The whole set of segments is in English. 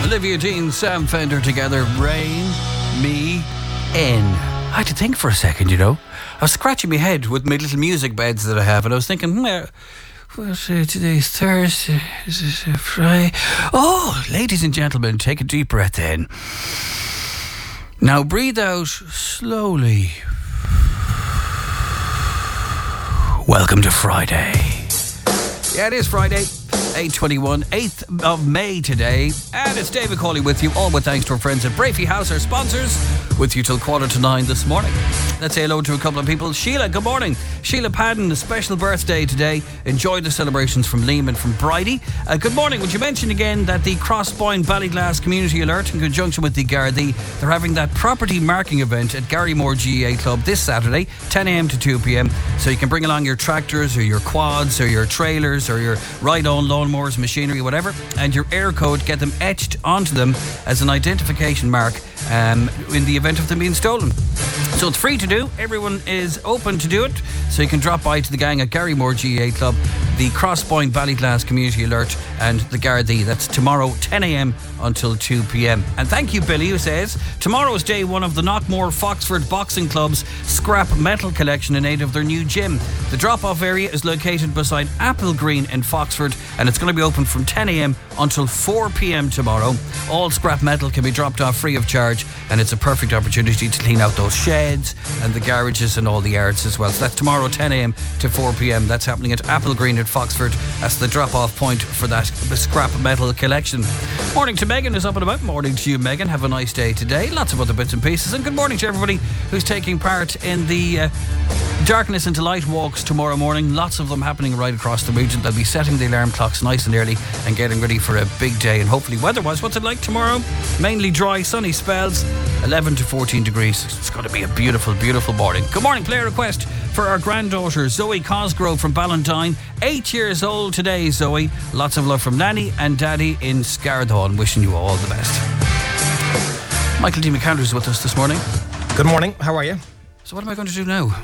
Olivia Dean, Sam Fender together, Rain Me In. I had to think for a second, you know. I was scratching my head with my little music beds that I have, and I was thinking, today's Thursday, this is Friday. Oh, ladies and gentlemen, take a deep breath in. Now breathe out slowly. Welcome to Friday. Yeah, it is Friday, 8:21, 8th of May today. And it's David Cawley with you, all with thanks to our friends at Brafey House, our sponsors, with you till 8:45 this morning. Let's say hello to a couple of people. Sheila, good morning. Sheila Padden, a special birthday today. Enjoy the celebrations from Liam and from Bridie. Good morning. Would you mention again that the Crossboyne Ballyglass Community Alert, in conjunction with the Gardaí, they're having that property marking event at Garrymore GAA Club this Saturday, 10 a.m. to 2 p.m. So you can bring along your tractors or your quads or your trailers or your ride-on lawnmowers, machinery, whatever, and your air code, get them etched onto them as an identification mark in the event of them being stolen. So it's free to do. Everyone is open to do it. So you can drop by to the gang at Garrymore GAA Club, the Crossboyne Ballyglass Community Alert and the Gardaí. That's tomorrow, 10 a.m. until 2 p.m. And thank you, Billy, who says, tomorrow is day one of the Knockmore Foxford Boxing Club's scrap metal collection in aid of their new gym. The drop-off area is located beside Apple Green in Foxford, and it's going to be open from 10 a.m. until 4 p.m. tomorrow. All scrap metal can be dropped off free of charge, and it's a perfect opportunity to clean out those sheds and the garages and all the yards as well. So that's tomorrow, 10 a.m. to 4 p.m. That's happening at Apple Green at Foxford. That's the drop-off point for that scrap metal collection. Morning to Megan, is up and about. Morning to you, Megan. Have a nice day today. Lots of other bits and pieces. And good morning to everybody who's taking part in the Darkness into Light walks tomorrow morning. Lots of them happening right across the region. They'll be setting the alarm clocks nice and early and getting ready for a big day. And hopefully weather-wise, what's it like tomorrow? Mainly dry, sunny spells, 11 to 14 degrees. It's going to be a beautiful, beautiful morning. Good morning. Play a request for our granddaughter, Zoe Cosgrove from Ballantyne. 8 years old today, Zoe. Lots of love from Nanny and Daddy in Scarthorne. Wishing you all the best. Michael D. McAndrew is with us this morning. Good morning. How are you? So what am I going to do now?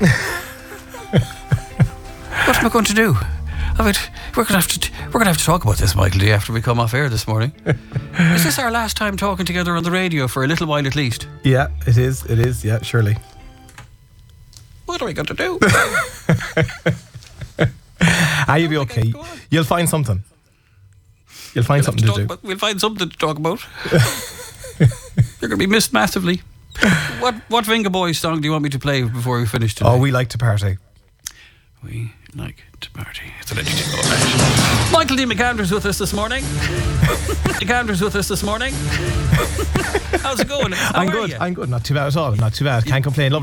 What am I going to do? We're going to have to talk about this, Michael D, after we come off air this morning. Is this our last time talking together on the radio for a little while at least? Yeah, it is. It is. Yeah, surely. What are we going to do? You'll be okay. You'll find something. You'll find something to do. We'll find something to talk about. You're going to be missed massively. What Venga Boys song do you want me to play before we finish today? Oh, we like to party. We like to party. It's a legend. Right. Michael D. McAndrew's with us this morning. McAndrew's with us this morning. How's it going? I'm good. Not too bad at all. Not too bad. Can't complain.